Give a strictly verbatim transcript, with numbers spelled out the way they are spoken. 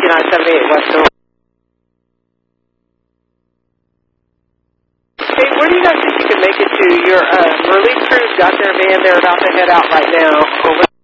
I seventy-eight West Hill. Hey, where do you guys think you can make it to? Your uh, relief crew's got their van. They're about to head out right now. Over.